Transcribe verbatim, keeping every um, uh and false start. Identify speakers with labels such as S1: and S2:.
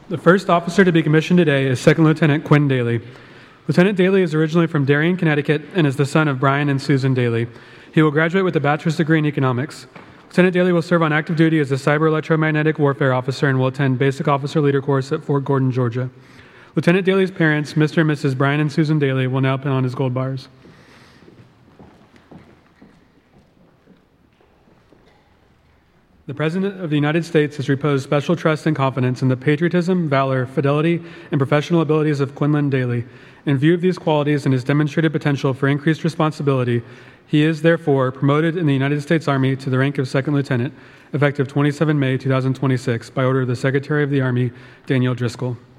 S1: The first officer to be commissioned today is Second Lieutenant Quinn Daly. Lieutenant Daly is originally from Darien, Connecticut, and is the son of Brian and Susan Daly. He will graduate with a bachelor's degree in economics. Lieutenant Daly will serve on active duty as a cyber electromagnetic warfare officer and will attend basic officer leader course at Fort Gordon, Georgia. Lieutenant Daly's parents, Mister and Missus Brian and Susan Daly, will now pin on his gold bars. The President of the United States has reposed special trust and confidence in the patriotism, valor, fidelity, and professional abilities of Quinlan Daly. In view of these qualities and his demonstrated potential for increased responsibility, he is, therefore, promoted in the United States Army to the rank of Second Lieutenant, effective the twenty-seventh of May, two thousand twenty-six, by order of the Secretary of the Army, Daniel Driscoll.